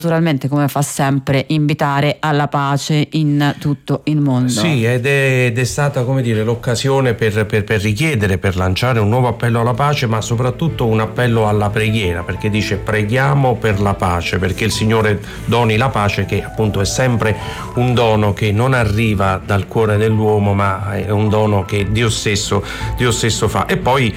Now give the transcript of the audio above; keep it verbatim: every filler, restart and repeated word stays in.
naturalmente, come fa sempre, invitare alla pace in tutto il mondo. Sì, ed è, ed è stata, come dire, l'occasione per, per, per richiedere, per lanciare un nuovo appello alla pace, ma soprattutto un appello alla preghiera, perché dice preghiamo per la pace, perché il Signore doni la pace, che appunto è sempre un dono che non arriva dal cuore dell'uomo, ma è un dono che Dio stesso, Dio stesso fa. E poi